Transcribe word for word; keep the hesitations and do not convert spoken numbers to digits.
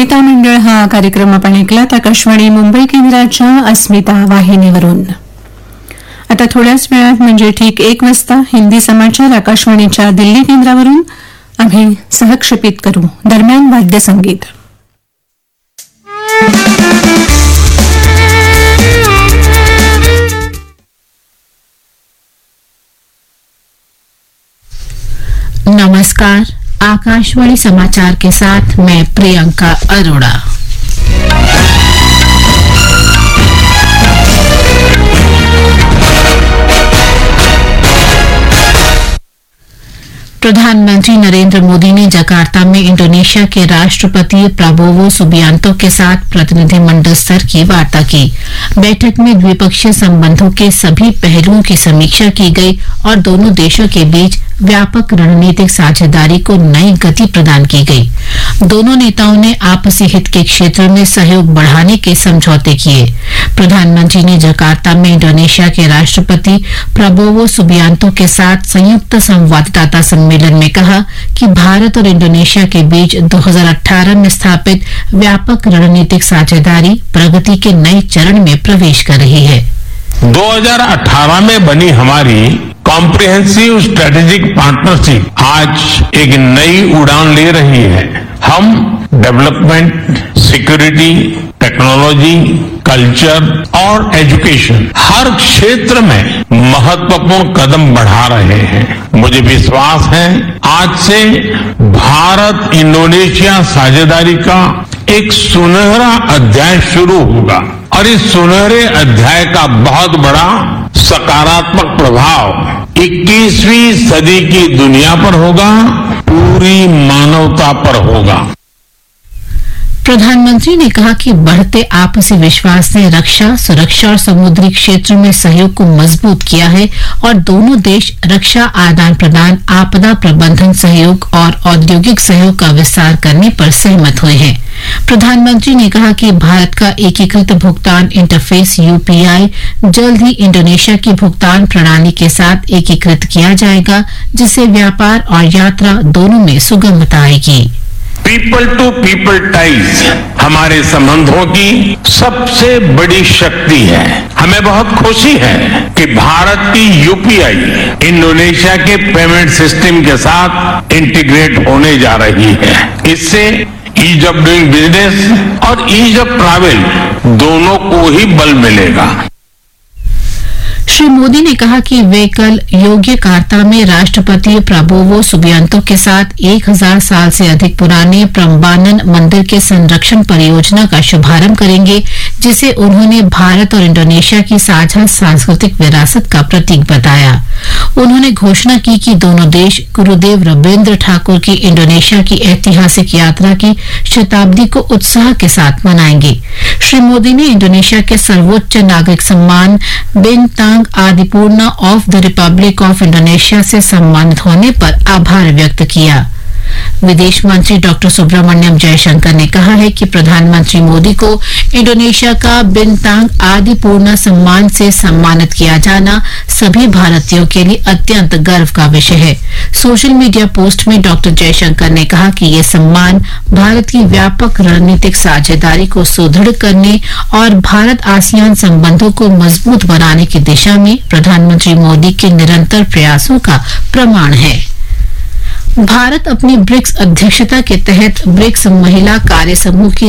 कविता मंडळ हा कार्यक्रम आपण ऐकलात आकाशवाणी मुंबई केंद्राच्या अस्मिता वाहिनीवरून. आता थोड्याच वेळात म्हणजे ठीक एक वाजता हिंदी समाचार आकाशवाणीच्या दिल्ली केंद्रावरून आम्ही सहक्षेपित करू. दरम्यान वाद्यसंगीत. नमस्कार, आकाशवाणी समाचार के साथ मैं प्रियंका अरोड़ा. प्रधानमंत्री नरेंद्र मोदी ने जकार्ता में इंडोनेशिया के राष्ट्रपति प्राबोवो सुबियांतो के साथ प्रतिनिधिमंडल स्तर की वार्ता की. बैठक में द्विपक्षीय संबंधों के सभी पहलुओं की समीक्षा की गई और दोनों देशों के बीच व्यापक रणनीतिक साझेदारी को नई गति प्रदान की गई. दोनों नेताओं ने आपसी हित के क्षेत्र में सहयोग बढ़ाने के समझौते किए. प्रधानमंत्री ने जकार्ता में इंडोनेशिया के राष्ट्रपति प्राबोवो सुबियांतो के साथ संयुक्त संवाददाता सम्मेलन में कहा कि भारत और इंडोनेशिया के बीच दो हज़ार अठारह में स्थापित व्यापक रणनीतिक साझेदारी प्रगति के नए चरण में प्रवेश कर रही है. दो हज़ार अठारह में बनी हमारी कॉम्प्रिहेंसिव स्ट्रेटेजिक पार्टनरशिप आज एक नई उड़ान ले रही है. हम डेवलपमेंट, सिक्योरिटी, टेक्नोलॉजी, कल्चर और एजुकेशन हर क्षेत्र में महत्वपूर्ण कदम बढ़ा रहे हैं. मुझे विश्वास है आज से भारत इंडोनेशिया साझेदारी का एक सुनहरा अध्याय शुरू होगा और इस सुनहरे अध्याय का बहुत बड़ा सकारात्मक प्रभाव इक्कीसवीं सदी की दुनिया पर होगा, पूरी मानवता पर होगा. प्रधानमंत्री ने कहा कि बढ़ते आपसी विश्वास ने रक्षा, सुरक्षा और समुद्री क्षेत्र में सहयोग को मजबूत किया है और दोनों देश रक्षा आदान प्रदान, आपदा प्रबंधन सहयोग और औद्योगिक सहयोग का विस्तार करने पर सहमत हुए हैं. प्रधानमंत्री ने कहा कि भारत का एकीकृत भुगतान इंटरफेस यूपीआई जल्द ही इंडोनेशिया की भुगतान प्रणाली के साथ एकीकृत किया जाएगा, जिससे व्यापार और यात्रा दोनों में सुगमता आएगी. पीपल टू पीपल टाइज हमारे संबंधों की सबसे बड़ी शक्ति है. हमें बहुत खुशी है कि भारत की यूपीआई इंडोनेशिया के पेमेंट सिस्टम के साथ इंटीग्रेट होने जा रही है. इससे ईज ऑफ डूइंग बिजनेस और ईज ऑफ ट्रैवल दोनों को ही बल मिलेगा. श्री मोदी ने कहा कि वे कल योग्यकार्ता में राष्ट्रपति प्राबोवो सुबियांतो के साथ एक हज़ार साल से अधिक पुराने प्रम्बानन मंदिर के संरक्षण परियोजना का शुभारंभ करेंगे, जिसे उन्होंने भारत और इंडोनेशिया की साझा सांस्कृतिक विरासत का प्रतीक बताया. उन्होंने घोषणा की कि दोनों देश गुरुदेव रविन्द्र ठाकुर की इंडोनेशिया की ऐतिहासिक यात्रा की शताब्दी को उत्साह के साथ मनाएंगे. श्री मोदी ने इंडोनेशिया के सर्वोच्च नागरिक सम्मान बिंतांग आदिपूर्णा of the Republic of Indonesia से सम्मानित होने पर आभार व्यक्त किया. विदेश मंत्री डॉक्टर सुब्रमण्यम जयशंकर ने कहा है कि प्रधानमंत्री मोदी को इंडोनेशिया का बिंतांग आदिपूर्णा सम्मान से सम्मानित किया जाना सभी भारतीयों के लिए अत्यंत गर्व का विषय है. सोशल मीडिया पोस्ट में डॉक्टर जयशंकर ने कहा कि ये सम्मान भारत की व्यापक रणनीतिक साझेदारी को सुदृढ़ करने और भारत आसियान संबंधों को मजबूत बनाने की दिशा में प्रधानमंत्री मोदी के निरंतर प्रयासों का प्रमाण है. भारत अपनी ब्रिक्स अध्यक्षता के तहत ब्रिक्स महिला कार्य समूह की